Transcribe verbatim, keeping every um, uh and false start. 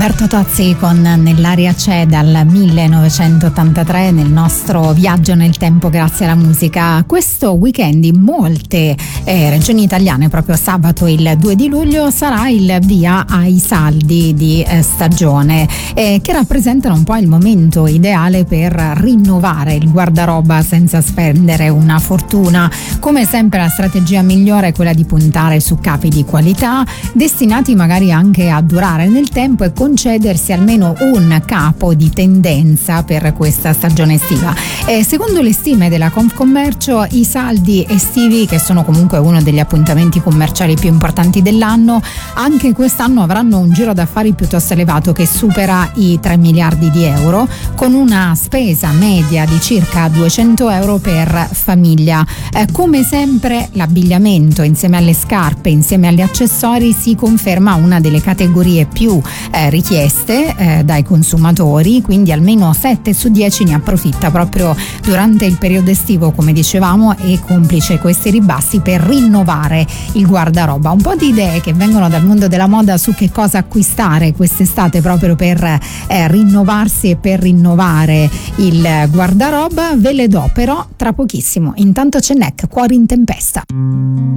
Roberto Tozzi con Nell'aria c'è dal millenovecentottantatré nel nostro viaggio nel tempo grazie alla musica. Questo weekend in molte eh, regioni italiane, proprio sabato il due di luglio, sarà il via ai saldi di eh, stagione eh, che rappresentano un po' il momento ideale per rinnovare il guardaroba senza spendere una fortuna. Come sempre la strategia migliore è quella di puntare su capi di qualità destinati magari anche a durare nel tempo e concedersi almeno un capo di tendenza per questa stagione estiva. E secondo le stime della Confcommercio, i saldi estivi, che sono comunque uno degli appuntamenti commerciali più importanti dell'anno, anche quest'anno avranno un giro d'affari piuttosto elevato che supera i tre miliardi di euro, con una spesa media di circa duecento euro per famiglia. Eh, come sempre l'abbigliamento insieme alle scarpe, insieme agli accessori, si conferma una delle categorie più eh, richieste eh, dai consumatori, quindi almeno sette su dieci ne approfitta proprio durante il periodo estivo, come dicevamo, e complice questi ribassi per rinnovare il guardaroba. Un po' di idee che vengono dal mondo della moda su che cosa acquistare quest'estate proprio per eh, rinnovarsi e per rinnovare il guardaroba ve le do però tra pochissimo. Intanto c'è Neck, Cuori in tempesta.